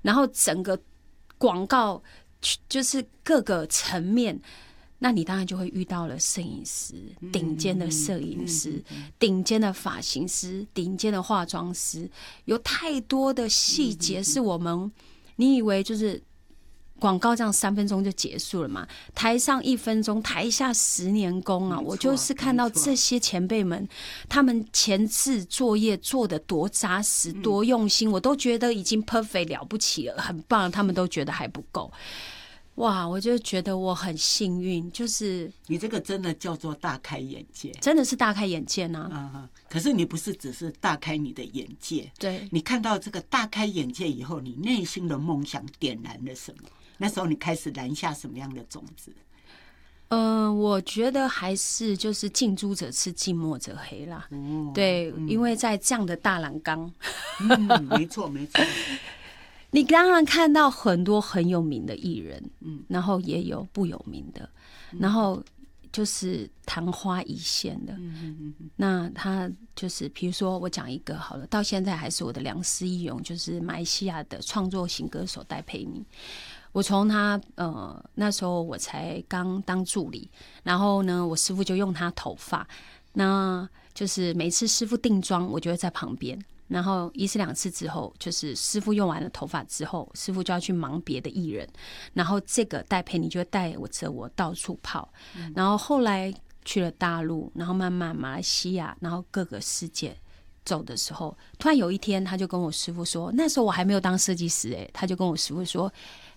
然后整个广告就是各个层面。那你当然就会遇到了摄影师，顶尖的摄影师，顶尖的发型师，顶尖的化妆师，有太多的细节是我们你以为就是广告这样3分钟就结束了嘛？台上1分钟，台下10年功啊！我就是看到这些前辈们，他们前置作业做得多扎实、多用心，我都觉得已经 perfect 了不起了，很棒，他们都觉得还不够。哇，我就觉得我很幸运，就是你这个真的叫做大开眼界， 真的是大开眼界啊！ 可是你不是只是大开你的眼界， 对， 你看到这个大开眼界以后，你内心的梦想点燃了什么？那时候你开始燃下什么样的种子？ 我觉得还是就是近朱者赤，近墨者黑啦。对，因为在这样的大染缸， 没错没错。 你当然看到很多很有名的艺人，然后也有不有名的，然后就是昙花一现的。那他就是比如说我讲一个好了，到现在还是我的良师益友，就是马来西亚的创作型歌手戴佩妮。我从他那时候我才刚当助理，然后呢，我师傅就用他头发，那就是每次师傅定妆，我就会在旁边。然后1次2次之后，就是师傅用完了头发之后，师傅就要去忙别的艺人，然后这个戴佩妮就会带着我到处跑，然后后来去了大陆，然后慢慢马来西亚，然后各个世界走的时候，突然有一天他就跟我师傅说，那时候我还没有当设计师他就跟我师傅说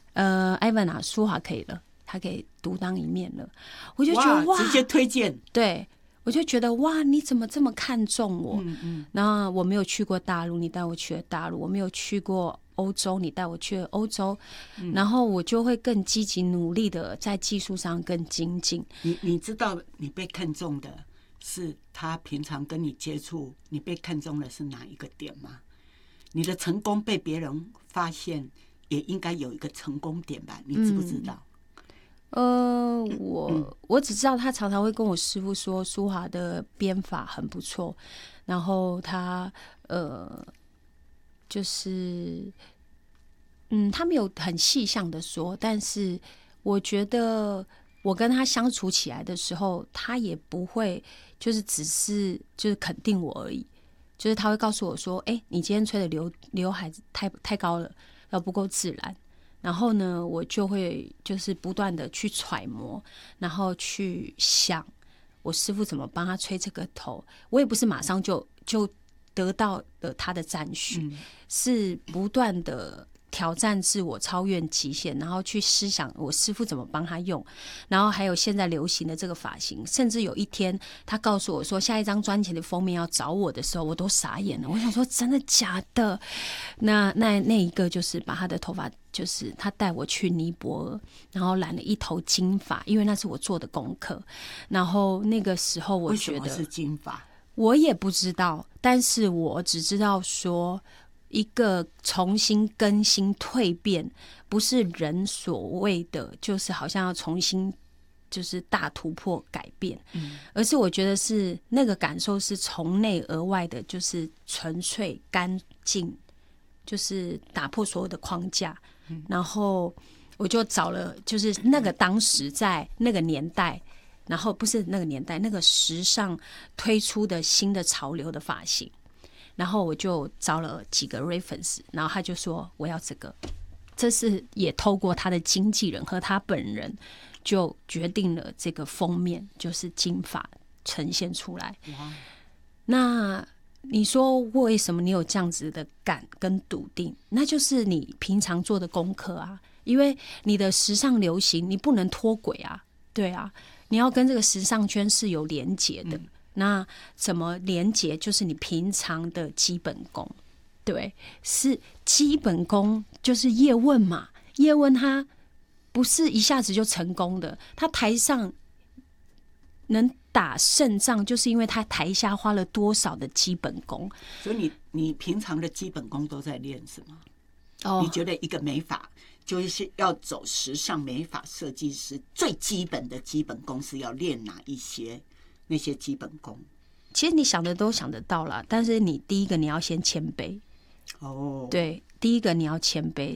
，Ivan 啊，舒华可以了，他可以独当一面了。我就觉得哇， 直接推荐， 对。我就觉得哇，你怎么这么看重我？然后我没有去过大陆，你带我去了大陆；我没有去过欧洲，你带我去了欧洲。然后我就会更积极努力的在技术上更精进。 你知道你被看中的是他平常跟你接触，你被看中的是哪一个点吗？你的成功被别人发现，也应该有一个成功点吧？你知不知道？ 我只知道他常常会跟我师傅说，舒华的编法很不错，然后他就是他没有很细项的说，但是我觉得我跟他相处起来的时候，他也不会就是只是就是肯定我而已，就是他会告诉我说，你今天吹的刘海太高了，要不够自然。然后呢，我就会就是不断的去揣摩，然后去想我师傅怎么帮他吹这个头。我也不是马上就得到了他的赞许，是不断的挑战自我，超越极限，然后去思想我师傅怎么帮他用，然后还有现在流行的这个发型。甚至有一天他告诉我说下一张专辑的封面要找我的时候，我都傻眼了。我想说真的假的？那一个就是把他的头发，就是他带我去尼泊尔，然后染了一头金发，因为那是我做的功课。然后那个时候我觉得为什么是金发？ 我也不知道，但是我只知道说一个重新更新蜕变，不是人所谓的就是好像要重新就是大突破改变，而是我觉得是那个感受是从内而外的，就是纯粹干净，就是打破所有的框架。然后我就找了就是那个当时在那个年代，然后不是那个年代，那个时尚推出的新的潮流的发型，然后我就找了几个 reference， 然后他就说我要这个，这是也透过他的经纪人和他本人就决定了这个封面就是金发呈现出来。那你说为什么你有这样子的感跟笃定？那就是你平常做的功课啊，因为你的时尚流行你不能脱轨啊，对啊，你要跟这个时尚圈是有连结的。那怎么连结？就是你平常的基本功，对，是基本功，就是叶问嘛。叶问他不是一下子就成功的，他台上能打胜仗，就是因为他台下花了多少的基本功。 所以你平常的基本功都在练什么？你觉得一个美发就是要走时尚美发设计师最基本的基本功是要练哪一些？那些基本功， 其实你想的都想得到啦，但是你第一个你要先谦卑。对，第一个你要谦卑，